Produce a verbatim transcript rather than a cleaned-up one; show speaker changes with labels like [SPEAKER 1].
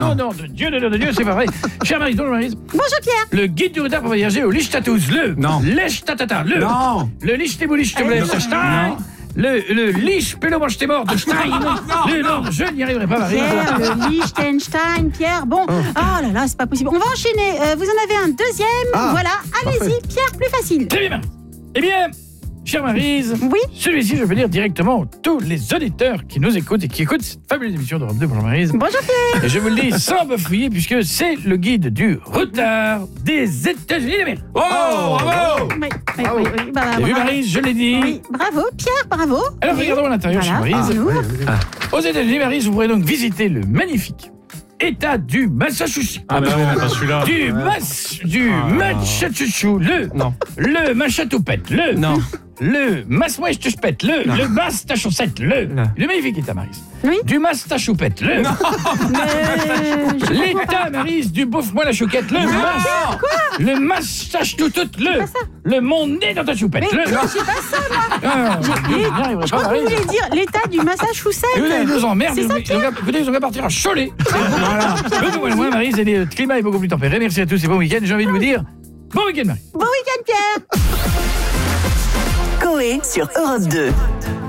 [SPEAKER 1] Non, non, de Dieu, de Dieu, de Dieu, c'est pas vrai. Cher Maryse, bonjour Maryse.
[SPEAKER 2] Bonjour Pierre.
[SPEAKER 1] Le guide du retard pour voyager au Lichtatouz, le
[SPEAKER 3] Non.
[SPEAKER 1] Lèche-tatata, le
[SPEAKER 3] Non.
[SPEAKER 1] le Lichteboulichteboulichtestein, le le Lich Pélomanche t'es mort de Stein. Le non, je n'y arriverai pas, Maryse.
[SPEAKER 2] Pierre, le Liechtenstein, Pierre. Bon, oh là là, c'est pas possible. On va enchaîner. Euh, vous en avez un deuxième.
[SPEAKER 3] Ah,
[SPEAKER 2] voilà, allez-y,
[SPEAKER 3] parfait.
[SPEAKER 2] Pierre, plus facile.
[SPEAKER 1] Très bien, Maryse. Eh bien, chère Maryse,
[SPEAKER 2] Oui.
[SPEAKER 1] celui-ci, je veux dire directement à tous les auditeurs qui nous écoutent et qui écoutent cette fabuleuse émission d'Europe deux. Bonjour Maryse.
[SPEAKER 2] Bonjour Pierre.
[SPEAKER 1] Et je vous le dis sans bafouiller, puisque c'est le guide du retard des États-Unis d'Amérique.
[SPEAKER 3] Oh, bravo.
[SPEAKER 2] Oui, oui, oui, oui, bah,
[SPEAKER 1] T'as vu,
[SPEAKER 2] bravo.
[SPEAKER 1] Maryse, je l'ai dit.
[SPEAKER 2] Oui, bravo, Pierre, bravo.
[SPEAKER 1] Alors,
[SPEAKER 2] Oui.
[SPEAKER 1] regardons à l'intérieur,
[SPEAKER 2] Voilà,
[SPEAKER 1] chère Maryse.
[SPEAKER 2] on ouvre.
[SPEAKER 1] Aux États-Unis, Maryse, vous pourrez donc visiter le magnifique État du Massachusetts.
[SPEAKER 3] Ah, mais non, pas celui-là.
[SPEAKER 1] Du Mas... du
[SPEAKER 3] Ah.
[SPEAKER 1] Massachusetts, le...
[SPEAKER 3] Non.
[SPEAKER 1] Le Machatoupette, le...
[SPEAKER 3] Non.
[SPEAKER 1] Le Masmouechtespette, le...
[SPEAKER 3] Non.
[SPEAKER 1] Le Mastachaussette, le...
[SPEAKER 3] Non.
[SPEAKER 1] Le magnifique État, Maryse.
[SPEAKER 2] Oui.
[SPEAKER 1] Du Mastachoupette, le...
[SPEAKER 2] Mais, je
[SPEAKER 1] L'État, Maryse, du bouffe-moi la chouquette, le... Mas... Le Mastache-toutout, le... Le monde-nez dans ta choupette,
[SPEAKER 2] Mais
[SPEAKER 1] le...
[SPEAKER 2] non, c'est pas ça, moi.
[SPEAKER 1] Ah,
[SPEAKER 2] J'ai-
[SPEAKER 1] je n'y arriverai
[SPEAKER 2] Je
[SPEAKER 1] pas,
[SPEAKER 2] crois que vous
[SPEAKER 1] Maryse.
[SPEAKER 2] voulez dire l'état du Massachusetts.
[SPEAKER 1] Et vous allez nous emmerder.
[SPEAKER 2] C'est ça,
[SPEAKER 1] Ils ont qu'à- Écoutez, ils ont qu'à partir à Cholet. Voilà. Beaucoup moins loin, Maryse, et le climat est beaucoup plus tempéré. Merci à tous et bon week-end. J'ai envie de vous dire bon week-end, Marie.
[SPEAKER 2] Bon week-end, Pierre.
[SPEAKER 4] Coé sur Europe deux.